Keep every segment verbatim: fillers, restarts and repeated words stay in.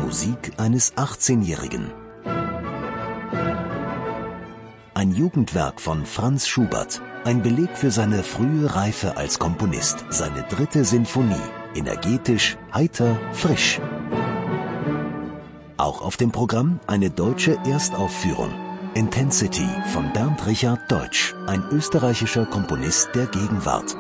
Musik eines achtzehnjährigen. Ein Jugendwerk von Franz Schubert, ein Beleg für seine frühe Reife als Komponist, seine dritte Sinfonie, energetisch, heiter, frisch. Auch auf dem Programm eine deutsche Erstaufführung. Intensity von Bernd Richard Deutsch, ein österreichischer Komponist der Gegenwart.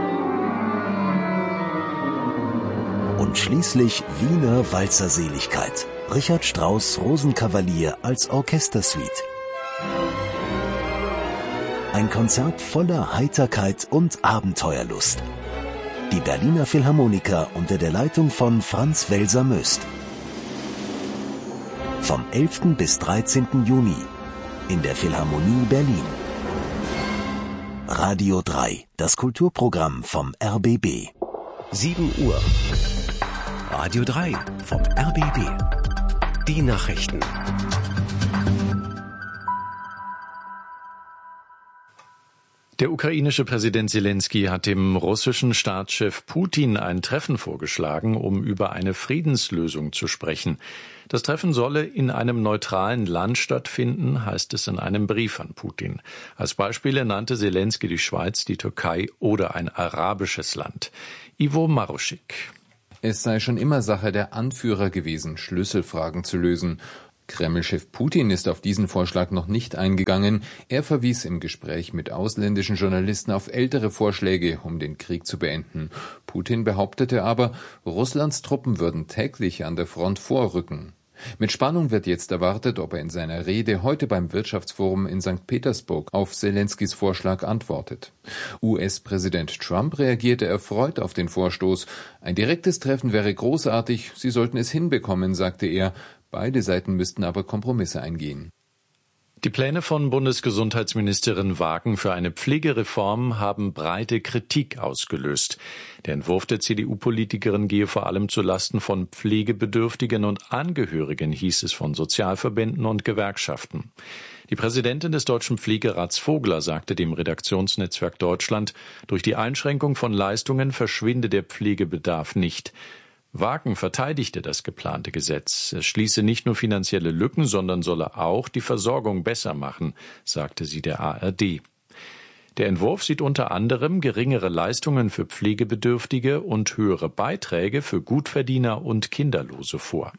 Und schließlich Wiener Walzerseligkeit. Richard Strauss Rosenkavalier als Orchestersuite. Ein Konzert voller Heiterkeit und Abenteuerlust. Die Berliner Philharmoniker unter der Leitung von Franz Welser-Möst. Vom elften bis dreizehnten Juni in der Philharmonie Berlin. Radio drei, das Kulturprogramm vom R B B. sieben Uhr. Radio drei vom R B B. Die Nachrichten. Der ukrainische Präsident Selenskyj hat dem russischen Staatschef Putin ein Treffen vorgeschlagen, um über eine Friedenslösung zu sprechen. Das Treffen solle in einem neutralen Land stattfinden, heißt es in einem Brief an Putin. Als Beispiele nannte Selenskyj die Schweiz, die Türkei oder ein arabisches Land. Ivo Maruschik. Es sei schon immer Sache der Anführer gewesen, Schlüsselfragen zu lösen. Kreml-Chef Putin ist auf diesen Vorschlag noch nicht eingegangen. Er verwies im Gespräch mit ausländischen Journalisten auf ältere Vorschläge, um den Krieg zu beenden. Putin behauptete aber, Russlands Truppen würden täglich an der Front vorrücken. Mit Spannung wird jetzt erwartet, ob er in seiner Rede heute beim Wirtschaftsforum in Sankt Petersburg auf Selenskys Vorschlag antwortet. U S-Präsident Trump reagierte erfreut auf den Vorstoß. Ein direktes Treffen wäre großartig, sie sollten es hinbekommen, sagte er. Beide Seiten müssten aber Kompromisse eingehen. Die Pläne von Bundesgesundheitsministerin Wagen für eine Pflegereform haben breite Kritik ausgelöst. Der Entwurf der C D U-Politikerin gehe vor allem zulasten von Pflegebedürftigen und Angehörigen, hieß es von Sozialverbänden und Gewerkschaften. Die Präsidentin des Deutschen Pflegerats Vogler sagte dem Redaktionsnetzwerk Deutschland, durch die Einschränkung von Leistungen verschwinde der Pflegebedarf nicht. Wagen verteidigte das geplante Gesetz. Es schließe nicht nur finanzielle Lücken, sondern solle auch die Versorgung besser machen, sagte sie der A R D. Der Entwurf sieht unter anderem geringere Leistungen für Pflegebedürftige und höhere Beiträge für Gutverdiener und Kinderlose vor.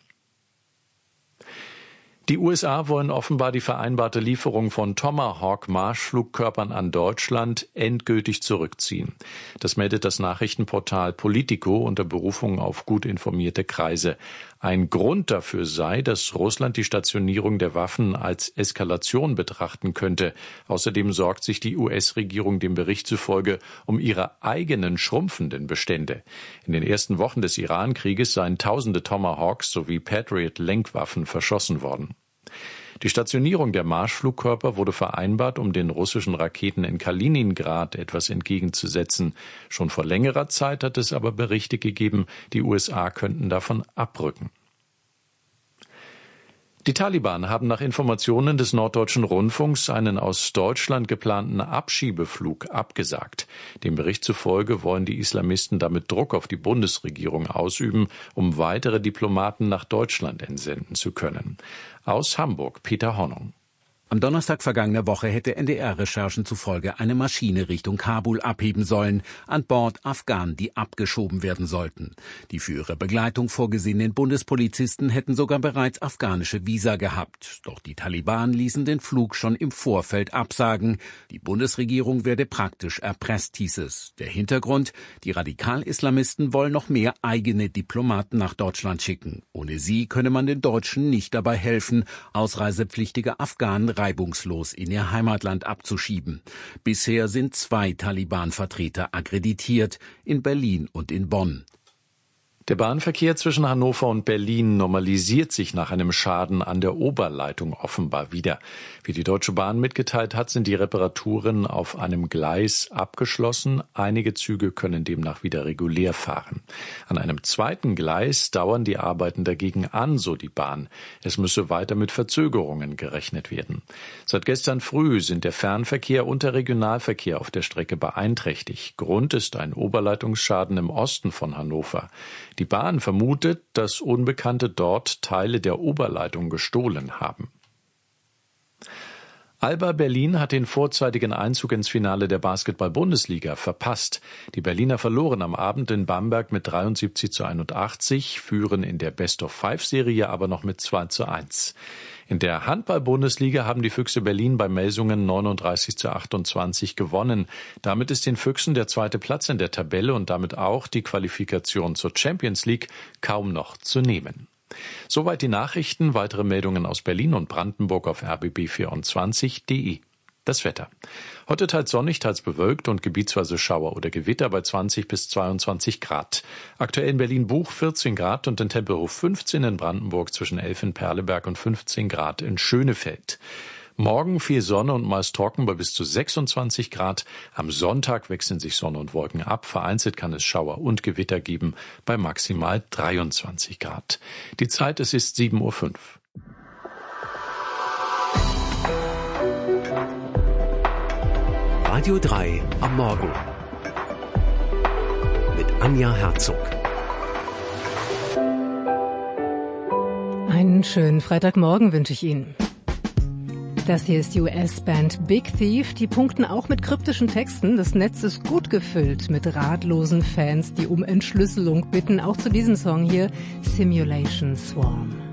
Die U S A wollen offenbar die vereinbarte Lieferung von Tomahawk-Marschflugkörpern an Deutschland endgültig zurückziehen. Das meldet das Nachrichtenportal Politico unter Berufung auf gut informierte Kreise. Ein Grund dafür sei, dass Russland die Stationierung der Waffen als Eskalation betrachten könnte. Außerdem sorgt sich die U S-Regierung dem Bericht zufolge um ihre eigenen schrumpfenden Bestände. In den ersten Wochen des Iran-Krieges seien tausende Tomahawks sowie Patriot-Lenkwaffen verschossen worden. Die Stationierung der Marschflugkörper wurde vereinbart, um den russischen Raketen in Kaliningrad etwas entgegenzusetzen. Schon vor längerer Zeit hat es aber Berichte gegeben, die U S A könnten davon abrücken. Die Taliban haben nach Informationen des Norddeutschen Rundfunks einen aus Deutschland geplanten Abschiebeflug abgesagt. Dem Bericht zufolge wollen die Islamisten damit Druck auf die Bundesregierung ausüben, um weitere Diplomaten nach Deutschland entsenden zu können. Aus Hamburg, Peter Hornung. Am Donnerstag vergangener Woche hätte N D R-Recherchen zufolge eine Maschine Richtung Kabul abheben sollen, an Bord Afghanen, die abgeschoben werden sollten. Die für ihre Begleitung vorgesehenen Bundespolizisten hätten sogar bereits afghanische Visa gehabt. Doch die Taliban ließen den Flug schon im Vorfeld absagen. Die Bundesregierung werde praktisch erpresst, hieß es. Der Hintergrund: Die Radikal-Islamisten wollen noch mehr eigene Diplomaten nach Deutschland schicken. Ohne sie könne man den Deutschen nicht dabei helfen, ausreisepflichtige Afghanen reibungslos in ihr Heimatland abzuschieben. Bisher sind zwei Taliban-Vertreter akkreditiert, in Berlin und in Bonn. Der Bahnverkehr zwischen Hannover und Berlin normalisiert sich nach einem Schaden an der Oberleitung offenbar wieder. Wie die Deutsche Bahn mitgeteilt hat, sind die Reparaturen auf einem Gleis abgeschlossen. Einige Züge können demnach wieder regulär fahren. An einem zweiten Gleis dauern die Arbeiten dagegen an, so die Bahn. Es müsse weiter mit Verzögerungen gerechnet werden. Seit gestern früh sind der Fernverkehr und der Regionalverkehr auf der Strecke beeinträchtigt. Grund ist ein Oberleitungsschaden im Osten von Hannover. Die Bahn vermutet, dass Unbekannte dort Teile der Oberleitung gestohlen haben. Alba Berlin hat den vorzeitigen Einzug ins Finale der Basketball-Bundesliga verpasst. Die Berliner verloren am Abend in Bamberg mit dreiundsiebzig zu einundachtzig, führen in der Best-of-Five-Serie aber noch mit zwei zu eins. In der Handball-Bundesliga haben die Füchse Berlin bei Melsungen neununddreißig zu achtundzwanzig gewonnen. Damit ist den Füchsen der zweite Platz in der Tabelle und damit auch die Qualifikation zur Champions League kaum noch zu nehmen. Soweit die Nachrichten. Weitere Meldungen aus Berlin und Brandenburg auf r b b vierundzwanzig punkt d e. Das Wetter. Heute teils sonnig, teils bewölkt und gebietsweise Schauer oder Gewitter bei zwanzig bis zweiundzwanzig Grad. Aktuell in Berlin-Buch vierzehn Grad und in Tempelhof fünfzehn, in Brandenburg zwischen elf in Perleberg und fünfzehn Grad in Schönefeld. Morgen viel Sonne und meist trocken bei bis zu sechsundzwanzig Grad. Am Sonntag wechseln sich Sonne und Wolken ab. Vereinzelt kann es Schauer und Gewitter geben bei maximal dreiundzwanzig Grad. Die Zeit, es ist sieben Uhr fünf. Radio drei am Morgen mit Anja Herzog. Einen schönen Freitagmorgen wünsche ich Ihnen. Das hier ist die U S-Band Big Thief. Die punkten auch mit kryptischen Texten. Das Netz ist gut gefüllt mit ratlosen Fans, die um Entschlüsselung bitten. Auch zu diesem Song hier, Simulation Swarm.